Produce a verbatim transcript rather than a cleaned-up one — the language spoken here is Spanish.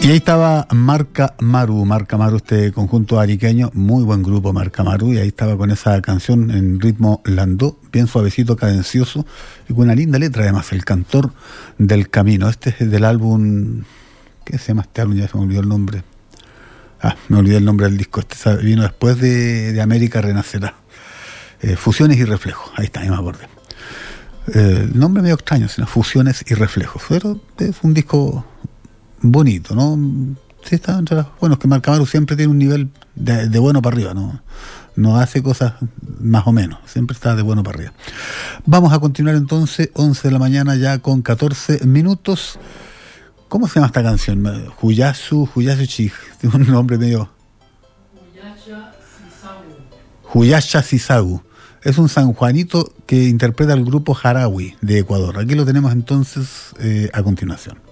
Y ahí estaba Marca Maru, Marca Maru, este conjunto ariqueño, muy buen grupo Marca Maru, y ahí estaba con esa canción en ritmo landó, bien suavecito, cadencioso, y con una linda letra además, El Cantor del Camino. Este es del álbum, ¿qué se llama este álbum? Ya se me olvidó el nombre. Ah, me olvidé el nombre del disco, este vino después de, de América Renacerá. Eh, Fusiones y Reflejos, ahí está, ahí me acordé. Eh, el nombre medio extraño, sino Fusiones y Reflejos, pero es un disco bonito, ¿no? Sí, está entre las, bueno, es que Marca Maru siempre tiene un nivel de, de bueno para arriba, ¿no? No hace cosas más o menos, siempre está de bueno para arriba. Vamos a continuar entonces, once de la mañana ya con catorce minutos. ¿Cómo se llama esta canción? Huyasu, Huyasu Chi, tiene un nombre medio... Huyasha Sisagu. Huyasha Sisagu. Es un sanjuanito que interpreta el grupo Jarawi de Ecuador. Aquí lo tenemos entonces eh, a continuación.